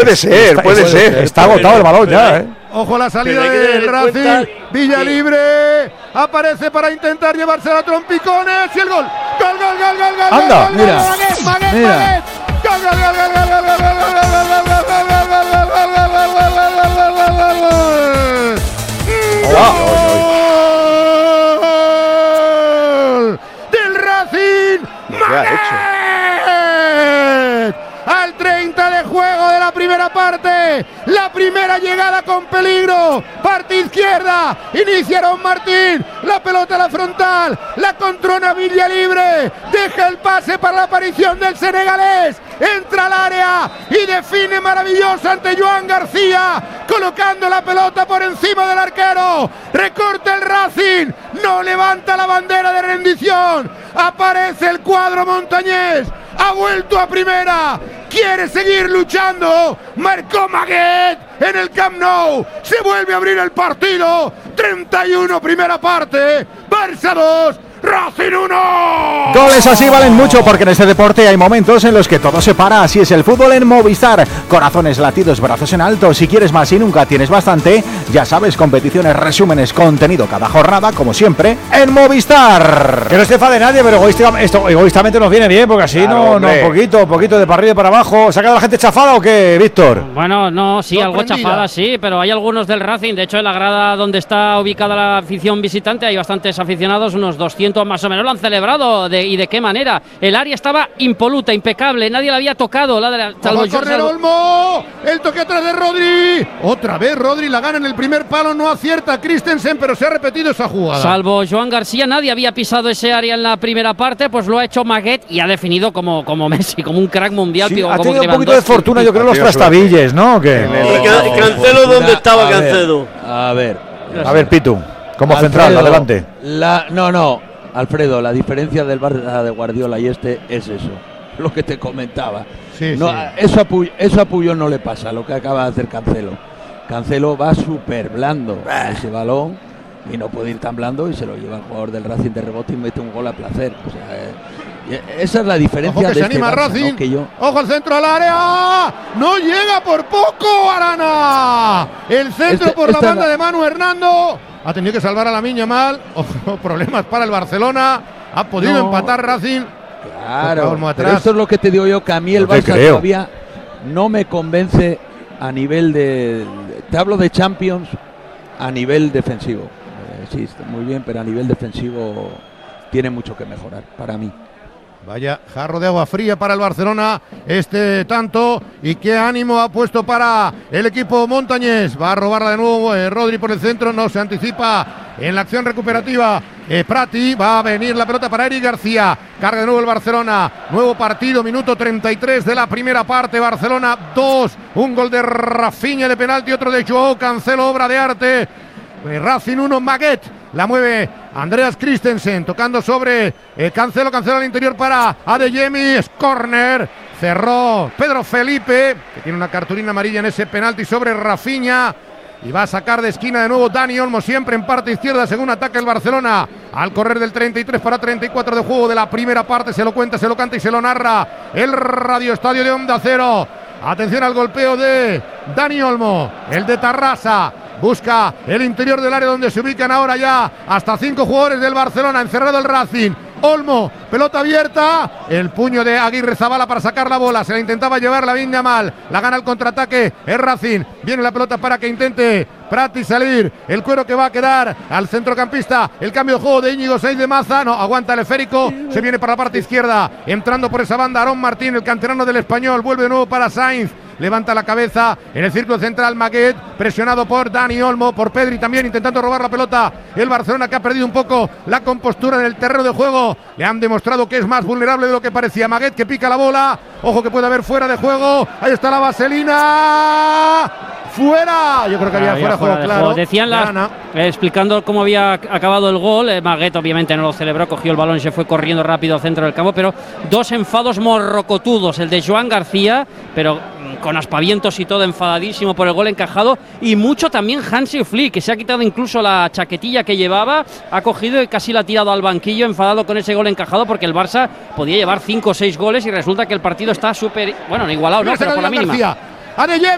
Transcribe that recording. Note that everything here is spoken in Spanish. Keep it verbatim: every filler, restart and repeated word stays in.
Puede ser, está, puede, puede ser. ser. Está agotado el balón ya, ¿eh? Ojo a la salida del Racing. Villa libre. Aparece para intentar llevarse a trompicones. Y el gol. Gol, gol, gol, gol, gol. Anda, gol, mira. Maguet, Maguet, mira. Maguet. Gol, gol, gol, gol, gol, gol, gol, gol, gol, del Racing. Al treinta de juego de la primera parte, la primera llegada con peligro, parte izquierda, iniciaron Martín, la pelota a la frontal, la controla Villa libre, deja el pase para la aparición del senegalés, entra al área y define maravilloso ante Joan García, colocando la pelota por encima del arquero, recorta el Racing, no levanta la bandera de rendición, aparece el cuadro montañés, ha vuelto a primera, quiere seguir luchando, marcó Maguet en el Camp Nou, se vuelve a abrir el partido, treinta y uno primera parte, Barça dos, Racing uno. Goles así valen mucho porque en este deporte hay momentos en los que todo se para, así es el fútbol en Movistar. Corazones, latidos, brazos en alto, si quieres más y nunca tienes bastante, ya sabes, competiciones, resúmenes, contenido cada jornada, como siempre, en Movistar. Que no se enfade nadie, pero egoística, esto, egoístamente nos viene bien, porque así claro, no, no, poquito, poquito de para arriba y para abajo. ¿Se ha quedado la gente chafada o qué, Víctor? Bueno, no, sí, algo chafada, sí, pero hay algunos del Racing. De hecho, en la grada donde está ubicada la afición visitante hay bastantes aficionados, unos doscientos más o menos. Lo han celebrado de, y de qué manera. El área estaba impoluta, impecable, nadie la había tocado. La de la, salvo el córner Olmo, el toque atrás de Rodri. Otra vez Rodri la gana en el primer palo, no acierta Christensen, pero se ha repetido esa jugada. Salvo Joan García, nadie había pisado ese área en la primera parte, pues lo ha hecho Maguet y ha definido como, como Messi, como un crack mundial. Sí, tío, ha como tenido un poquito de fortuna, yo creo, los trastabilles, ¿no? Que ¿Y Cancelo dónde estaba, Cancelo? A ver, a ver, Pitu, como Alfredo, central, adelante. La, no, no, Alfredo, la diferencia del Barça de Guardiola y este es eso, lo que te comentaba. Sí, no, sí. Eso, a Puyol, eso a Puyol no le pasa, lo que acaba de hacer Cancelo. Cancelo va súper blando a ese balón y no puede ir tan blando y se lo lleva el jugador del Racing de rebote y mete un gol a placer. O sea, eh, esa es la diferencia. Ojo que de se este anima Barça, Racing. ¿no? Que yo... Ojo al centro al área. No llega por poco Arana. El centro Este, por la banda la... de Manu Hernando. Ha tenido que salvar a la Miña mal. Ojo, problemas para el Barcelona. Ha podido no. empatar Racing. Claro, pero esto es lo que te digo yo, que a mí el no Barça todavía no me convence a nivel de... Te hablo de Champions a nivel defensivo. Eh, sí, está muy bien, pero a nivel defensivo tiene mucho que mejorar para mí. Vaya jarro de agua fría para el Barcelona este tanto, y qué ánimo ha puesto para el equipo montañés. Va a robarla de nuevo eh, Rodri por el centro, no se anticipa en la acción recuperativa eh, Prati, va a venir la pelota para Eric García, carga de nuevo el Barcelona, nuevo partido, minuto treinta y tres de la primera parte, Barcelona dos, un gol de Rafinha de penalti, otro de Joao Cancelo, obra de arte, eh, Racing uno, Maguet, la mueve Andreas Christensen, tocando sobre eh, Cancelo, Cancelo al interior para Adeyemi, es córner, cerró Pedro Felipe, que tiene una cartulina amarilla en ese penalti sobre Rafinha, y va a sacar de esquina de nuevo Dani Olmo, siempre en parte izquierda, según ataca el Barcelona, al correr del treinta y tres para treinta y cuatro de juego de la primera parte, se lo cuenta, se lo canta y se lo narra el Radio Estadio de Onda Cero. Atención al golpeo de Dani Olmo, el de Tarrasa, busca el interior del área donde se ubican ahora ya hasta cinco jugadores del Barcelona, encerrado el Racing. Olmo, pelota abierta, el puño de Aguirre Zabala para sacar la bola, se la intentaba llevar la Viña mal, la gana el contraataque, es Racing, viene la pelota para que intente Prati salir, el cuero que va a quedar al centrocampista, el cambio de juego de Íñigo Saiz de Maza, no, aguanta el esférico, se viene para la parte izquierda, entrando por esa banda Aarón Martín, el canterano del Español, vuelve de nuevo para Sainz, levanta la cabeza en el círculo central Maguet, presionado por Dani Olmo, por Pedri también intentando robar la pelota, el Barcelona que ha perdido un poco la compostura en el terreno de juego, le han demostrado que es más vulnerable de lo que parecía. Maguet que pica la bola, ojo que puede haber fuera de juego, ahí está la vaselina, fuera, yo creo que había, había fuera de juego, de claro. Juego. Decían las, eh, explicando cómo había acabado el gol, eh, Maguet obviamente no lo celebró, cogió el balón y se fue corriendo rápido al centro del campo, pero dos enfados morrocotudos, el de Joan García, pero con aspavientos y todo, enfadadísimo por el gol encajado, y mucho también Hansi Flick, que se ha quitado incluso la chaquetilla que llevaba, ha cogido y casi la ha tirado al banquillo, enfadado con ese gol encajado, porque el Barça podía llevar cinco o seis goles y resulta que el partido está súper, bueno, no igualado, no, pero por la mínima.